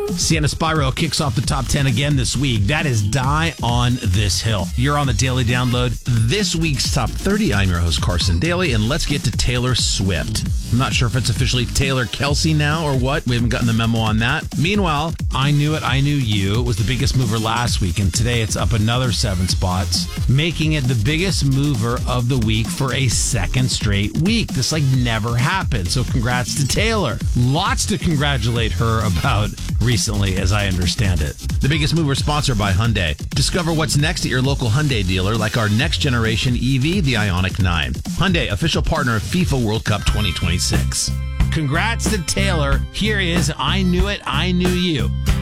Sienna Spyro kicks off the top 10 again this week. That is Die on This Hill. You're on the Daily Download. This week's top 30. I'm your host, Carson Daly, and let's get to Taylor Swift. I'm not sure if it's officially Taylor Kelsey now or what. We haven't gotten the memo on that. Meanwhile, I Knew It, I Knew You was the biggest mover last week, and today it's up another 7 spots, making it the biggest mover of the week for a second straight week. This never happened, so congrats to Taylor. Lots to congratulate her about recently, as I understand it. The Biggest Mover sponsored by Hyundai. Discover what's next at your local Hyundai dealer, like our next generation EV, the Ioniq 9. Hyundai, official partner of FIFA World Cup 2026. Congrats to Taylor. Here is I Knew It, I Knew You.